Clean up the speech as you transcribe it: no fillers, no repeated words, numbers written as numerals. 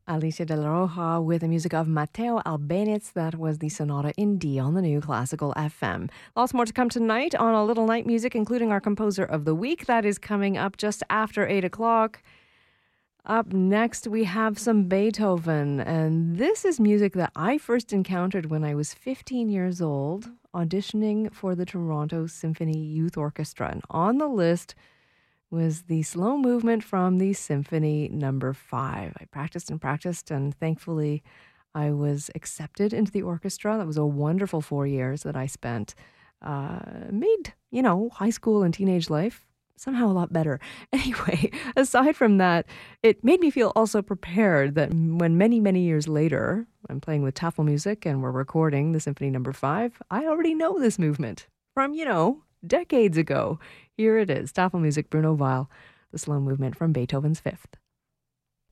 Alicia de la Roja with the music of Matteo Albéniz. That was the Sonata in D on the New Classical FM. Lots more to come tonight on A Little Night Music, including our Composer of the Week. That is coming up just after 8 o'clock. Up next, we have some Beethoven, and this is music that I first encountered when I was 15 years old, auditioning for the Toronto Symphony Youth Orchestra. And on the list was the slow movement from the Symphony Number 5. I practiced, and thankfully I was accepted into the orchestra. That was a wonderful 4 years that I spent. Made, high school and teenage life somehow a lot better. Anyway, aside from that, it made me feel also prepared that when many, many years later, I'm playing with Tafelmusik and we're recording the Symphony Number 5, I already know this movement from, decades ago. Here it is, Tafelmusik, Bruno Weil, the slow movement from Beethoven's Fifth.